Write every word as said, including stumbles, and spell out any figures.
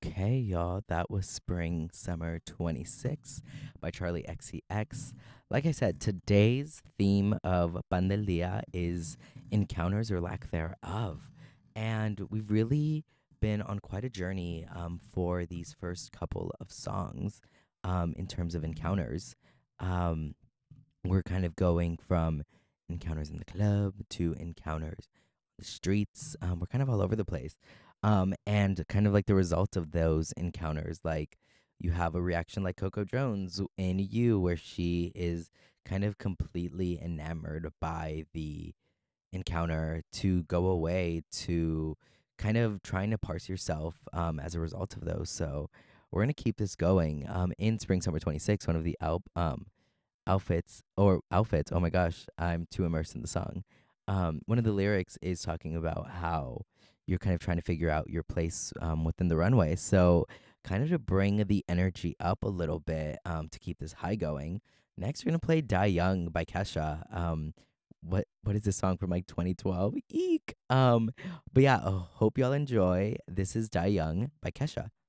Okay, y'all, that was Spring Summer twenty-six by Charlie X C X. Like I said, today's theme of Pandelia is encounters or lack thereof. And we've really been on quite a journey um, for these first couple of songs um, in terms of encounters. Um, we're kind of going from encounters in the club to encounters on the streets. Um, we're kind of all over the place. Um, and kind of like the result of those encounters, like you have a reaction like Coco Jones in You, where she is kind of completely enamored by the encounter to go away to kind of trying to parse yourself um, as a result of those. So we're going to keep this going. Um, in Spring Summer twenty-six, one of the al- um, outfits or outfits. Oh my gosh, I'm too immersed in the song. Um, one of the lyrics is talking about how you're kind of trying to figure out your place um, within the runway. So, kind of to bring the energy up a little bit um, to keep this high going. Next, we're gonna play "Die Young" by Kesha. Um, what what is this song from like twenty twelve? Eek. Um, but yeah, I hope y'all enjoy. This is "Die Young" by Kesha.